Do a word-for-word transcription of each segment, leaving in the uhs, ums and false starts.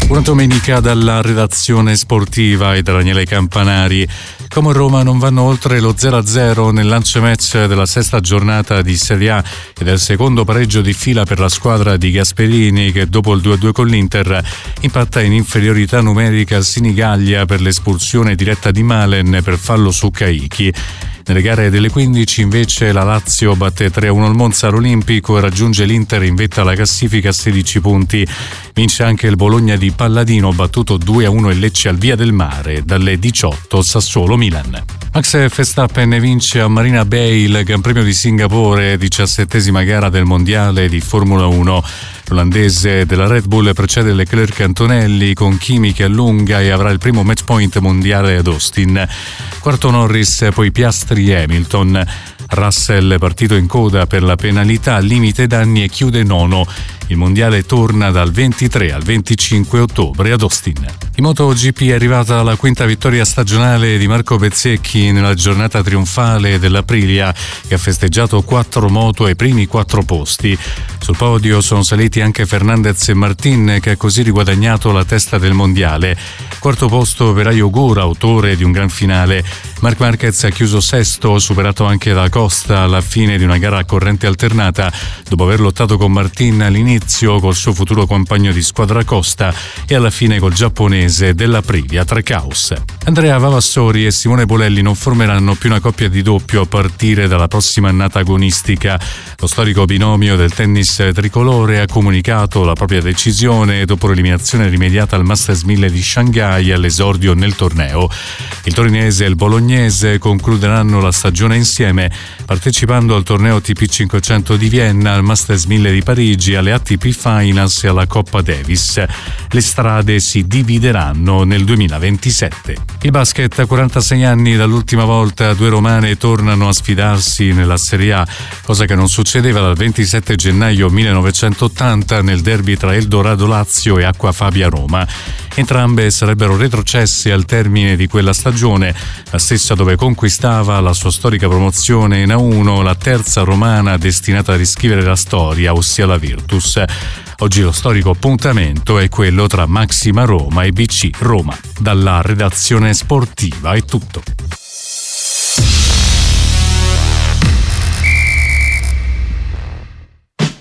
Una domenica dalla redazione sportiva e da Daniele Campanari. Como Roma non vanno oltre lo zero a zero nel lancia-match della sesta giornata di Serie A e del secondo pareggio di fila per la squadra di Gasperini, che dopo il due a due con l'Inter impatta in inferiorità numerica a Sinigaglia per l'espulsione diretta di Malen per fallo su Caichi. Nelle gare delle quindici invece la Lazio batte tre a uno il Monza all'Olimpico e raggiunge l'Inter in vetta alla classifica a sedici punti. Vince anche il Bologna di Palladino, battuto due a uno il Lecce al Via del Mare. Dalle diciotto Sassuolo-Milan. Max Verstappen vince a Marina Bay il Gran Premio di Singapore, diciassettesima gara del mondiale di Formula uno. L'olandese della Red Bull precede Leclerc e Antonelli con Kimi che allunga e avrà il primo match point mondiale ad Austin. Quarto Norris, poi Piastri e Hamilton. Russell, partito in coda per la penalità limite danni, e chiude nono. Il mondiale torna dal ventitré al venticinque ottobre ad Austin. In MotoGP è arrivata la quinta vittoria stagionale di Marco Bezzecchi nella giornata trionfale dell'Aprilia, che ha festeggiato quattro moto ai primi quattro posti. Sul podio sono saliti anche Fernandez e Martin, che ha così riguadagnato la testa del mondiale. Quarto posto per Ayo Gura, autore di un gran finale. Marc Marquez ha chiuso sesto, superato anche da Costa alla fine di una gara a corrente alternata, dopo aver lottato con Martin all'inizio col suo futuro compagno di squadra Costa e alla fine col giapponese dell'Aprilia Tracaus. Andrea Vavassori e Simone Bolelli non formeranno più una coppia di doppio a partire dalla prossima annata agonistica. Lo storico binomio del tennis tricolore ha comunicato la propria decisione dopo l'eliminazione rimediata al Masters mille di Shanghai all'esordio nel torneo. Il torinese e il bolognese concluderanno la stagione insieme, partecipando al torneo T P cinquecento di Vienna, al Masters mille di Parigi, alle A T P Finals e alla Coppa Davis. Le strade si divideranno nel duemilaventisette. Il basket, a quarantasei anni dall'ultima volta due romane tornano a sfidarsi nella Serie A, cosa che non succedeva dal ventisette gennaio millenovecentottanta nel derby tra Eldorado Lazio e Acquafabia Roma. Entrambe sarebbero retrocesse al termine di quella stagione, la stessa dove conquistava la sua storica promozione in A uno la terza romana destinata a riscrivere la storia, ossia la Virtus. Oggi lo storico appuntamento è quello tra Maxima Roma e B C Roma. Dalla redazione sportiva è tutto.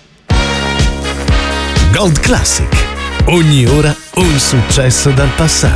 Gold Classic. Ogni ora un successo dal passato.